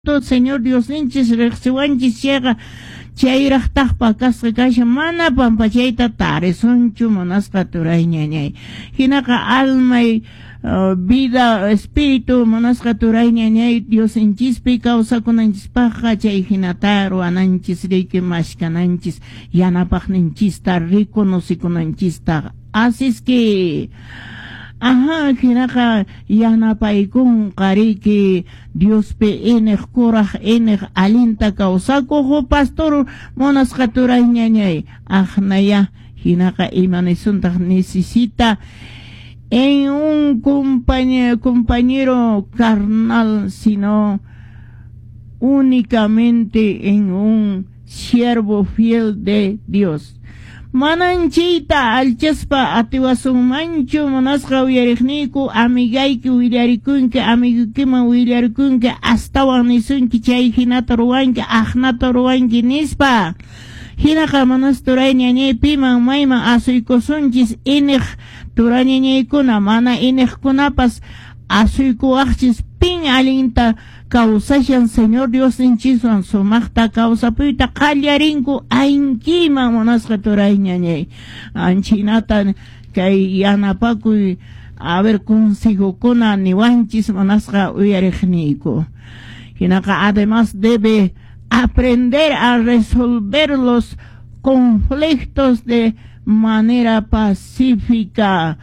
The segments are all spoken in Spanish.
Señor Dios ninchis reqsiwanchis llega chayraqtaqpa kasqa kasha mana pampachayta tarisunchu munasqa turay ñañay hinaqa alma y vida espíritu munasqa turay ñañay Dios inchispi kawsakunanchispaqqa chay hinata ruwananchis riki mashkananchis yanapaqninchista riconocikunanchista así es que hinaqa yanapaykun qariki Diospi enej kuraj enej alinta kawsakuq pastor munasqa turay ñañay naya hinaqa imanisuntaq necesita en un compañero carnal sino únicamente en un siervo fiel de Dios. Mananchita alchaspa atiwasun manchu munasqa uyariqniku amigayki willarikunki amiguykima willarikunki astawan nisunki chay hinata ruwanki aqnata ruwanki nispa hinaqa manas turay ñañay piman mayman asuykusunchis inej turay ñañaykuna mana inejkunapas asuykuwaqchis pin alinta kawsashan Señor Dios ninchisuan sumaqta kawsapuyta qallarinku aynkima munasqa turay ñañay anchinata kay yanapakuy a ver consejokuna niwanchis munasqa uyariqniku hinaqa además debe aprender a resolver los conflictos de manera pacífica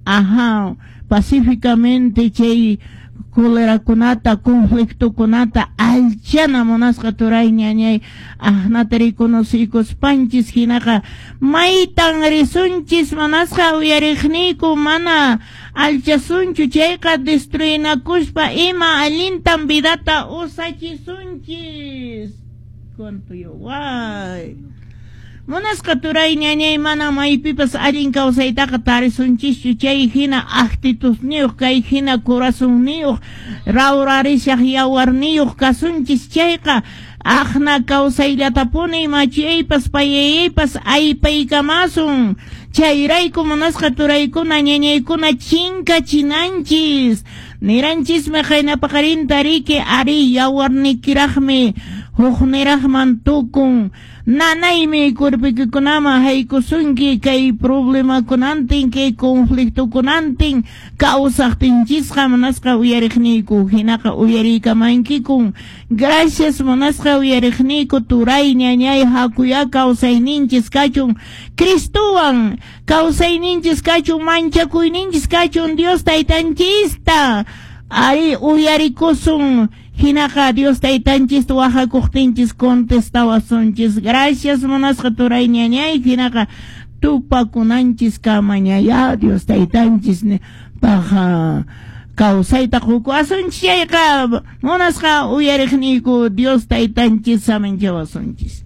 pacíficamente chay cólera kunata conflicto kunata alchana munasqa turay ñañay ahnata riconocicos panchis hinaqa maytan risunchis munasqa uyariqniku mana alchasunchu chayqa destruyinakushpa ima alintan vidata usachisunchis cuanto yaway munasqa turay ñañay mana maypipas allin kawsaytaqa tarisunchis chay hina actitudsniyuq kay hina corazonniyuq rawrarishaq yawarniyuq kasunchis chayqa aqna kawsayllatapunin machiyaypas payayaypas aypaykamasun chayrayku munasqa turaykuna ñañaykuna chinkachinanchis niranchismi qaynapaqarinta riki ari yawarnikiraqmi hukniraqman tukun nanaymi kurpikikunama haykusunki kay problema kunantin kay conflicto kunantin kawsaqtinchisqa munasqa uyariqniku hinaqa uyariykamankiku gracias munasqa uyariqniku turay ñañay hakuya kawsayninchis kachun Cristuwan kawsayninchis kachun manchakuyninchis kachun Dios taytanchista ari uyarikusun hinaqa Dios taytanchis wahakuqtinchis contestawasunchis gracias munasqa turay ñañay hinaqa tupakunanchis kamañaya Dios taytanchis paja kawsayta qukuwasunchis chayqa munasqa uyariqniku Dios taytanchis samanchawasunchis